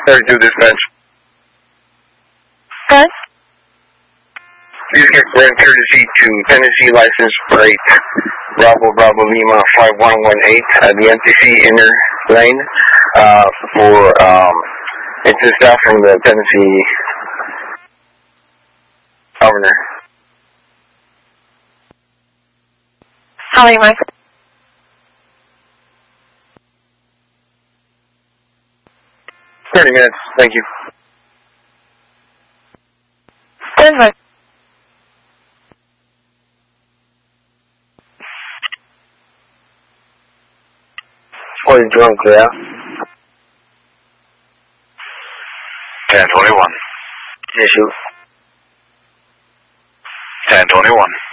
32 dispatch. Good. Please get grant courtesy to Tennessee license plate Bravo Bravo Lima 5118 at the NTC inner lane for it's a staff from the Tennessee governor. How many miles? 30 minutes, thank you. Good. What is drunk, yeah? 1021. Issue. 1021.